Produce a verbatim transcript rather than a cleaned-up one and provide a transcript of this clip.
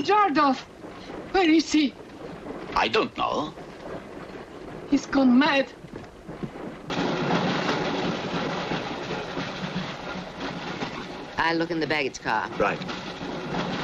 Jardov! Where is he? I don't know. He's gone mad. I'll look in the baggage car. Right.